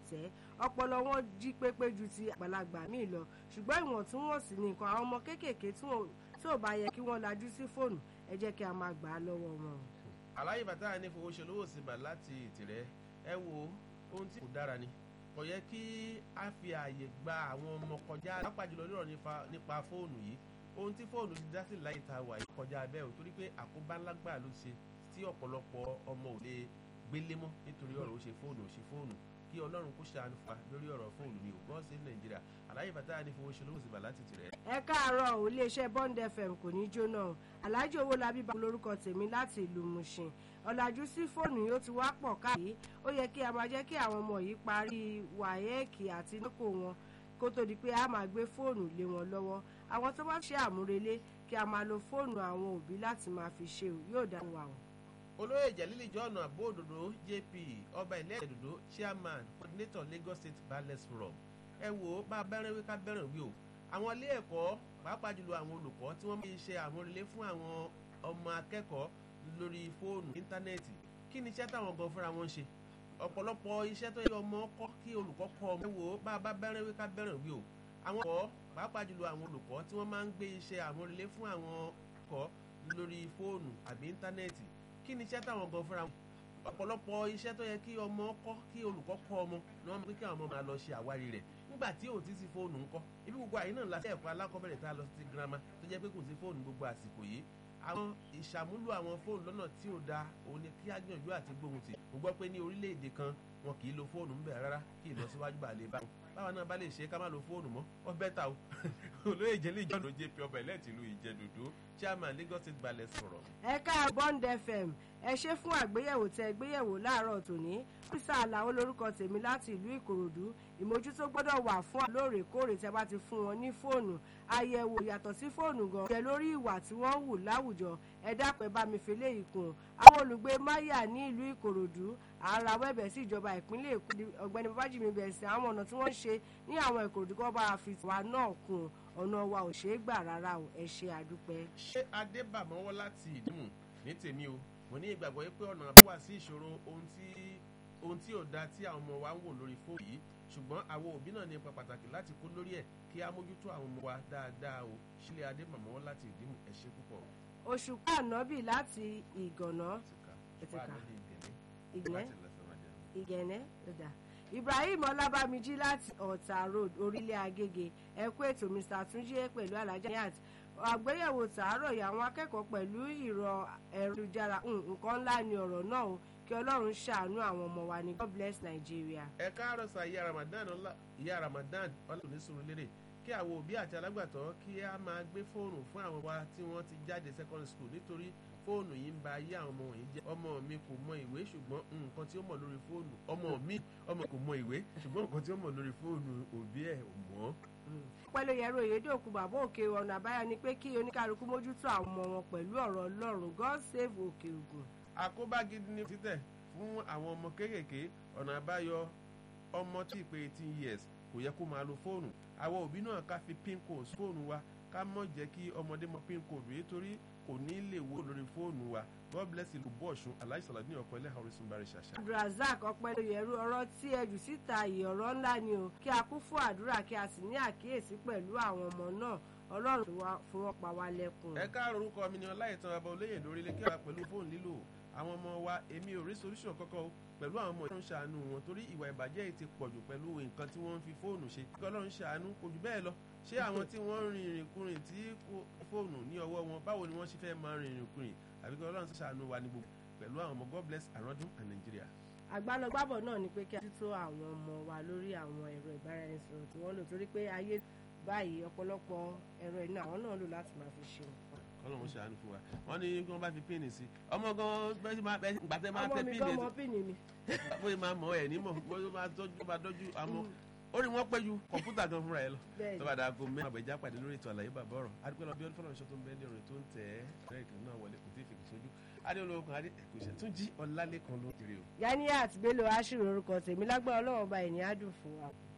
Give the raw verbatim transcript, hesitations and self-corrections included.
tẹ̀ ọpọlọ wọn jí pépé ju ti àgbàlagbà míì lọ ṣùgbọ́n ìwọ̀ntúnwọ̀nsì ní nǹkan àwọn ọmọ kéékèèké tí ò bá yẹ kí wọ́n lajú sí fóònù ẹ jẹ́ kí a máa gbà á lọ́wọ́ wọn. aláyé bàtà ní fowó ṣe lówó sí bà láti ìtìrẹ́ ẹ wo ohun tí kò dára ni kò yẹ kí a fi ààyè gba àwọn ọmọ kọjá lápá jùlọ lọ́rọ̀ nípa fóònù yìí ohun tí fóònù ti dá sí láyé ta wà yìí kọjá abẹ́ ò torí pé àkóbá ńlágbà ló ṣe tí ọ̀pọ̀lọpọ̀ ọmọ ò lè gbélé mọ́ nítorí ọ̀rọ̀ ó ṣe fóònù ó ṣe fóònù kí ọlọ́run kó ṣàánú fa lórí ọ̀rọ̀ fóònù ni ò gbọ́n sí nàìjíríà aláyé bàtà ní fowó ṣe lówó sí bà láti tìrẹ́. ẹ káàárọ̀ ò iléeṣẹ́ Bond F M kò ní jóná Alhaji Owólabí bá lórúkọ tèmi láti ìlú Mushin ọ̀làjú sí fóònù yìí ó ti wá pọ̀ káàkiri ó yẹ kí a máa jẹ́ kí àwọn ọmọ yìí parí wáyẹ́ẹ̀kì àti nọ́kò wọn kó tó di pé a máa gbé fóònù lé wọn lọ́wọ́ àwọn tó bá ṣe àmúrelé kí a máa lo fóònù àwọn òbí láti máa fi ṣe yóò dá wà o. olóyè jẹ̀lílì john abóòdòdó J P ọba ilẹ̀ ẹ̀dòdó chairman coordinator Lagos State Ballets Forum ẹ wò ó bá bẹ́rẹ̀ wí ká bẹ́rẹ̀ wí o àwọn ilé ẹ̀kọ́ pàápàá jùlọ àwọn olùkọ́ tí wọ́n máa ń ṣe àmúrelé fún àwọn ọmọ akẹ́kọ̀ọ́ lórí fóònù íńtánẹ́ẹ̀tì kí ni iṣẹ́ táwọn gan fúnra wọn ń ṣe ọ̀pọ̀lọpọ̀ iṣẹ́ tó yẹ ọmọ kọ́ kí olùkọ́ kọ́ ọmọ ẹ wò ó bá bá bẹ́rẹ̀ wí ká bẹ́rẹ̀ wí o àwọn ọkọ̀ pàápàá jùlọ àwọn olùkọ́ tí wọ́n máa ń gbé iṣẹ́ àmúrelé fún àwọn ọkọ̀ lórí fóònù àbí íńtánẹ́ẹ̀tì kí ni iṣẹ́ táwọn gan fúnra wọn ọ̀pọ̀lọpọ̀ iṣẹ́ tó yẹ kí ọmọ kọ́ kí olùkọ́ kọ́ ọmọ ni wọ́n mú kí àwọn ọmọ máa lọ ṣe àwárí rẹ̀ nígbà tí ò ti sí fóònù ńkọ́ ibi gbogbo àyín náà láti ẹ̀kọ́ alákọ̀ọ́bẹ̀rẹ̀ tá a lọ sí girama tó jẹ́ pé kò sí fóònù gbogbo àsìkò yìí àwọn ìṣàmúlò àwọn fóònù lọ́nà tí ò dáa òun ni kí á gbìyànjú àti gbóhùn tì mo gbọ́ pé ní orílẹ̀-èdè kan wọn kì í lo fóònù ń bẹ̀ rárá kí ìlọsíwájú bá lè bá wọn báwa náà bá lè ṣe ká má lo fóònù mọ́ wọ́n bẹ́tà o olóyè jẹ́lẹ̀ ìjọ́nà J P ọba ẹlẹ́tì ìlú Ìjẹ̀dòdó chairman Lagos State Ballets Forum. ẹ ká Bond F M ẹ ṣe fún àgbéyẹ̀wò tẹ gbéyẹ̀wò láàárọ̀ tòní písà àlàó lórúkọ tèmi láti ìlú Ìkòròdú ìmójútó gbọ́dọ̀ wà fún lóòrèkóòrè tí a bá ti fún wọn ní fóònù àyẹ̀wò yàtọ̀ sí fóònù gan jẹ́ lórí ìwà tí wọ́n hù láwùjọ ẹ dápẹ́ bá mi fi léyìí kùn àwọn olùgbé máyà ní ìlú Ìkòròdú ara wẹ́bẹ̀ sí ìjọba ìpínlẹ̀ Èkó ọ̀gbẹ́ni Babájími bẹ̀sẹ̀ àwọn ọ̀nà tí wọ́n ń ṣe ní àwọn Ìkòròdú kọ́ bá fi wa náà kùn ọ̀nà wa ò ṣeé gbà rárá o ẹ ṣe àdúpẹ́. ṣé adébàmọ́wọ́ láti ìdímù ní tèmi o mo ní ìgbàgbọ́ pé ọ̀nà wà sí ìṣòro ohun tí ohun tí ò da tí àwọn ọmọ wa ń wò lórí fóònù yìí ṣùgbọ́n àwọn òbí náà ní ipa pàtàkì láti kó lórí ẹ̀ kí á mójútó àwọn ọmọ wa dáadáa o ṣílẹ̀ adébàmọ́wọ́ láti ìdímù ẹ ṣé púpọ̀. Òṣùpá ànábì láti ìgànná ìgẹ̀nẹ́ ọ̀dà Ibrahim Ọlábàmíjí láti Ọ̀tà Road Orílẹ̀ Agége ẹ kú ètò Mr Túnjí pẹ̀lú alájà Niat àgbéyẹ̀wò tàárọ̀ yìí àwọn akẹ́kọ̀ọ́ pẹ̀lú ìrọ̀ ẹ̀rùjára nǹkan ńlá ni ọ̀rọ̀ náà o kí Ọlọ́run ṣàánú àwọn ọmọ wa ní God bless Nigeria. ẹ káàárọ̀ sa ìyá Ramadan ìyá Ramadan ọlọ́run ní sùúrù lérè kí àwọn òbí àti alágbàtọ́ kí á máa gbé fóònù fún àwọn wa tí wọ́n ti jáde secondary school nítorí fóònù yìí ń ba ayé àwọn ọmọ wọ̀nyí jẹ́ ọmọ mi kò mọ ìwé ṣùgbọ́n nǹkan tí ó mọ̀ lórí fóònù ọmọ mi ọmọ kò mọ ìwé ṣùgbọ́n nǹkan tí ó mọ̀ lórí fóònù òbí ẹ̀ ò mọ̀. pẹ̀lú yẹ̀rọ Oyèdòkú bàbá òkè ọ̀nà àbáyọ ni pé kí oníkálukú mójútó àwọn ọmọ wọn pẹ̀lú ọ̀rọ̀ Ọlọ́run God save Òkè Ògùn. àkóbá gidi ni títẹ̀ fún àwọn ọmọ kéékèèké ọ̀nà àbáyọ ọmọ tí ì pé eighteen years kò yẹ kó máa lo fóònù àwọn òbí náà ká fi pin code fóònù wa ká mọ̀ jẹ́ kí ọmọdé mọ pin code yìí torí kò ní lè wo lórí fóònù wa God bless ìlú bọ́ọ̀ṣun aláìsàlá ní ọ̀pọ̀ ẹlẹ́hàn orísun bá rẹ̀ ṣàṣà. Abdulrasaq ọpẹlẹyẹrú ọ̀rọ̀ tí ẹ jù síta yìí ọ̀rọ̀ ńlá ni o kí a kún fún àdúrà kí a sì ní àkíyèsí pẹ̀lú àwọn ọmọ náà Ọlọ́run fún wọn pa wá lẹ́kùn. ẹ káàárọ̀ orúkọ mi ni Ọláìtàn Baba Olóyè lórílẹ̀ kí a pẹ̀lú fóònù lílò àwọn ọmọ wa èmi ò rí solution kankan o pẹ̀lú àwọn ọmọ ìṣòro ṣàánú wọn torí ìwà ìbàjẹ́ yìí ti pọ̀jù pẹ̀lú nǹkan tí wọ́n ń fi fóònù ṣe kí Ọlọ́run ṣàánú kò jù bẹ́ẹ̀ lọ ṣé àwọn tí wọ́n ń rin ìrìnkúrìn tí fóònù ní ọwọ́ wọn báwo ni wọ́n ṣe fẹ́ máa rin ìrìnkúrìn àbí kí Ọlọ́run ṣàánú wa ní gbogbo pẹ̀lú àwọn ọmọ God bless àrọ́dún and Nigeria. àgbàlọgbàbọ̀ náà ni pé kí a tún tó àwọn ọmọ wa lórí àwọn ẹ̀rọ ìbáraẹnisọ̀rọ̀ tí wọ́n lò torí pé ayé báyìí ọ̀pọ̀lọpọ̀ ẹ̀rọ iná àwọn náà lò láti máa fi ṣe nǹkan. Ọlọ́run ṣàánú fún wa wọ́n ní kí wọ́n bá fi píìnì sí ọmọ gan gbàtẹ́ máa tẹ ọmọ mi gan mọ píìnì mi. bóyá máa mọ ẹ̀ nímọ̀ bóyá máa tọ́jú máa dọ́jú àmọ́ ó rí wọ́n pẹ́ ju kọ̀ǹpútà gan fúnra ẹ̀ lọ tó bá dáa go mẹ́rin àbẹ̀já pàdé lórí ètò àlàyé bàbá ọ̀rọ̀ adúpẹ́lọ bí ọdún fọlọ́run tó ń bẹ́ẹ̀ ní ọ̀rẹ́ tó ń tẹ̀ ẹ́ rẹ́ẹ̀kì náà wọlé kò tí ì fèkì sójú adéolóògùn adé ẹ̀kọ́ṣẹ́ tún jí ọ̀làlẹ́kan ló kiri o. Yaniyat Bello aṣírò orúkọ tèmi lágbára Ọlọ́run ọba ẹ̀ ní àdùn fún wa.